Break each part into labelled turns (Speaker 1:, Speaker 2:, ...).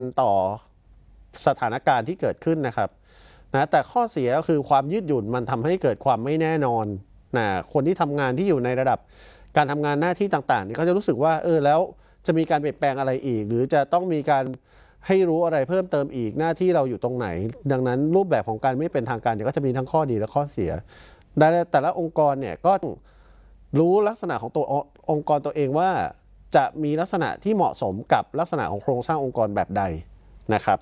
Speaker 1: ต่อสถานการณ์ที่เกิดขึ้นนะครับนะแต่ข้อเสียก็คือความยืดหยุ่นมันทำให้เกิดความไม่แน่นอนนะคนที่ทำงานที่อยู่ในระดับการทำงานหน้าที่ต่างๆนี่เขาจะรู้สึกว่าแล้วจะมีการเปลี่ยนแปลงอะไรอีกหรือจะต้องมีการให้รู้อะไรเพิ่มเติมอีกหน้าที่เราอยู่ตรงไหนดังนั้นรูปแบบของการไม่เป็นทางการเนี่ยก็จะมีทั้งข้อดีและข้อเสียแต่ละองค์กรเนี่ยก็รู้ลักษณะของตัวองค์กรตัวเองว่าจะมีลักษณะที่เหมาะสมกับลักษณะของโครงสร้างองค์กรแบบใดนะครับ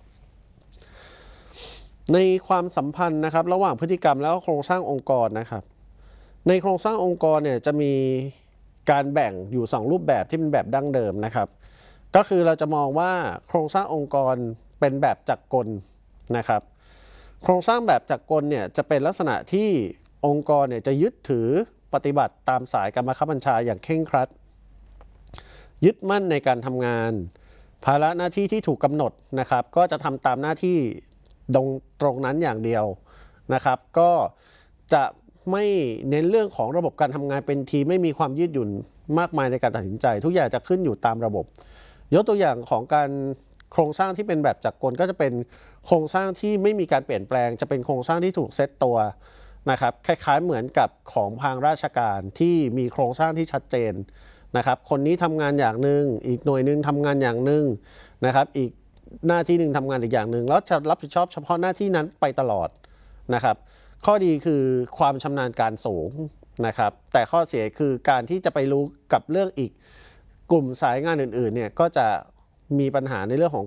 Speaker 1: ในความสัมพันธ์นะครับระหว่างพฤติกรรมแล้วก็โครงสร้างองค์กรนะครับในโครงสร้างองค์กรเนี่ยจะมีการแบ่งอยู่2รูปแบบที่เป็นแบบดั้งเดิมนะครับก็คือเราจะมองว่าโครงสร้างองค์กรเป็นแบบจักรกลนะครับโครงสร้างแบบจักรกลเนี่ยจะเป็นลักษณะที่องค์กรเนี่ยจะยึดถือปฏิบัติตามสายการบังคับบัญชาอย่างเคร่งครัดยึดมั่นในการทำงานภาระหน้าที่ที่ถูกกำหนดนะครับก็จะทำตามหน้าที่ตรงนั้นอย่างเดียวนะครับก็จะไม่เน้นเรื่องของระบบการทำงานเป็นทีมไม่มีความยืดหยุ่นมากมายในการตัดสินใจทุกอย่างจะขึ้นอยู่ตามระบบยกตัวอย่างของการโครงสร้างที่เป็นแบบจักรกลก็จะเป็นโครงสร้างที่ไม่มีการเปลี่ยนแปลงจะเป็นโครงสร้างที่ถูกเซตตัวนะครับคล้ายๆเหมือนกับของทางราชการที่มีโครงสร้างที่ชัดเจนนะครับคนนี้ทำงานอย่างหนึ่งอีกหน่วยหนึ่งทำงานอย่างหนึ่งนะครับอีกหน้าที่หนึ่งทำงานอีกอย่างหนึ่งแล้วจะรับผิดชอบเฉพาะหน้าที่นั้นไปตลอดนะครับข้อดีคือความชำนาญการสูงนะครับแต่ข้อเสียคือการที่จะไปรู้กับเรื่องอีกกลุ่มสายงานอื่นๆเนี่ยก็จะมีปัญหาในเรื่องของ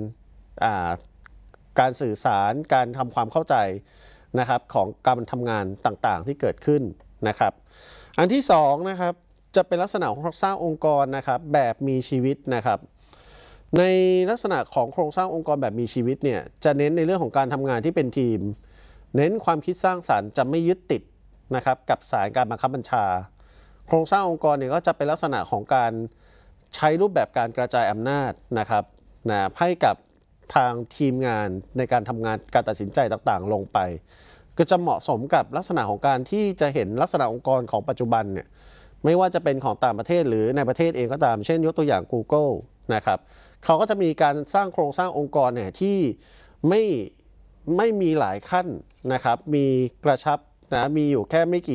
Speaker 1: การสื่อสารการทำความเข้าใจนะครับของการทำงานต่างๆที่เกิดขึ้นนะครับอันที่สองนะครับจะเป็นลักษณะของสร้างองค์กรนะครับแบบมีชีวิตนะครับในลักษณะของโครงสร้างองค์กรแบบมีชีวิตเนี่ยจะเน้นในเรื่องของการทำงานที่เป็นทีมเน้นความคิดสร้างสรรค์จะไม่ยึดติดนะครับกับสายการบังคับบัญชาโครงสร้างองค์กรเนี่ยก็จะเป็นลักษณะของการใช้รูปแบบการกระจายอำนาจนะครับให้กับทางทีมงานในการทำงานการตัดสินใจต่างๆลงไปก็จะเหมาะสมกับลักษณะของการที่จะเห็นลักษณะองค์กรของปัจจุบันเนี่ยไม่ว่าจะเป็นของต่างประเทศหรือในประเทศเองก็ตามเช่นยกตัวอย่าง Google นะครับเขาก็จะมีการสร้างโครงสร้างองค์กรเนี่ยที่ไม่มีหลายขั้นนะครับมีกระชับนะมีอยู่แค่ไม่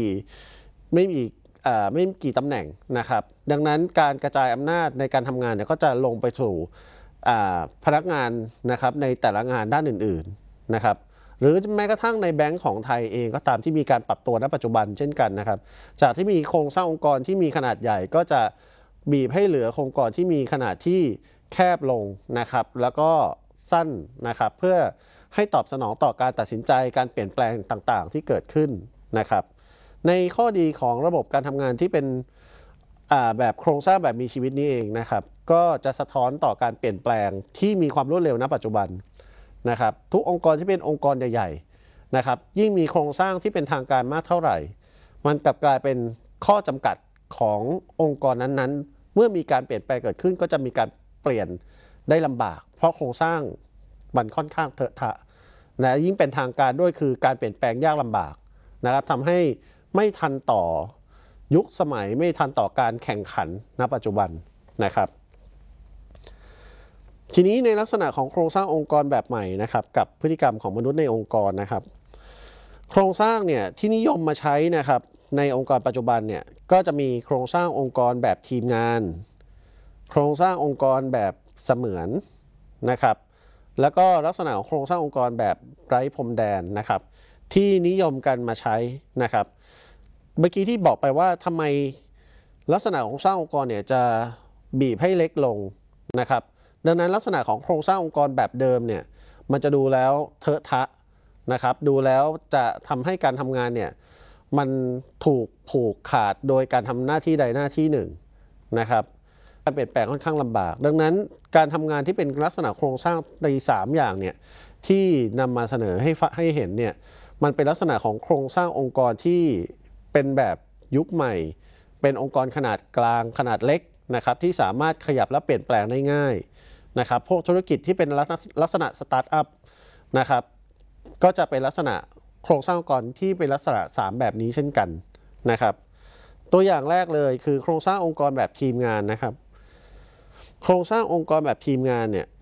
Speaker 1: กี่ตำแหน่งนะครับดังนั้นการกระจายอำนาจในการทำงานเนี่ยก็จะลงไปสู่พนักงานนะครับในแต่ละงานด้านอื่นๆนะครับหรือแม้กระทั่งในแบงก์ของไทยเองก็ตามที่มีการปรับตัวณปัจจุบันเช่นกันนะครับจากที่มีโครงสร้างองค์กรที่มีขนาดใหญ่ก็จะบีบให้เหลือโครงกรที่มีขนาดที่แคบลงนะครับแล้วก็สั้นนะครับเพื่อให้ตอบสนองต่อการตัดสินใจการเปลี่ยนแปลงต่างๆที่เกิดขึ้นนะครับในข้อดีของระบบการทำงานที่เป็นแบบโครงสร้างแบบมีชีวิตนี้เองนะครับก็จะสะท้อนต่อการเปลี่ยนแปลงที่มีความรวดเร็วณปัจจุบันนะครับทุกองค์กรที่เป็นองค์กรใหญ่ๆนะครับยิ่งมีโครงสร้างที่เป็นทางการมากเท่าไหร่มันกลับกลายเป็นข้อจำกัดขององค์กรนั้นๆเมื่อมีการเปลี่ยนแปลงเกิดขึ้นก็จะมีการเปลี่ยนได้ลำบากเพราะโครงสร้างมันค่อนข้างเถอะทะนะยิ่งเป็นทางการด้วยคือการเปลี่ยนแปลงยากลำบากนะครับทำให้ไม่ทันต่อยุคสมัยไม่ทันต่อการแข่งขันณปัจจุบันนะครับทีนี้ในลักษณะของโครงสร้างองค์กรแบบใหม่นะครับกับพฤติกรรมของมนุษย์ในองค์กรนะครับโครงสร้างเนี่ยที่นิยมมาใช้นะครับในองค์กรปัจจุบันเนี่ยก็จะมีโครงสร้างองค์กรแบบทีมงานโครงสร้างองค์กรแบบเสมือนนะครับแล้วก็ลักษณะของโครงสร้างองค์กรแบบไร้พรมแดนนะครับที่นิยมกันมาใช้นะครับเมื่อกี้ที่บอกไปว่าทำไมลักษณะของสร้างองค์กรเนี่ยจะบีบให้เล็กลงนะครับดังนั้นลักษณะของโครงสร้างองค์กรแบบเดิมเนี่ยมันจะดูแล้วเทอะทะนะครับดูแล้วจะทำให้การทำงานเนี่ยมันถูกผูกขาดโดยการทำหน้าที่ใดหน้าที่หนึ่งนะครับการเปลี่ยนแปลงค่อนข้างลำบากดังนั้นการทำงานที่เป็นลักษณะโครงสร้างใน3อย่างเนี่ยที่นำมาเสนอให้เห็นเนี่ยมันเป็นลักษณะของโครงสร้างองค์กรที่เป็นแบบยุคใหม่เป็นองค์กรขนาดกลางขนาดเล็กนะครับที่สามารถขยับและเปลี่ยนแปลงได้ง่ายนะครับพวกธุรกิจที่เป็นลักษณะสตาร์ทอัพนะครับก็จะเป็นลักษณะโครงสร้างองค์กรที่เป็นลักษณะ3แบบนี้เช่นกันนะครับตัวอย่างแรกเลยคือโครงสร้างองค์กรแบบทีมงานนะครับโครงสร้างองค์กรแบบทีมงานเนี่ย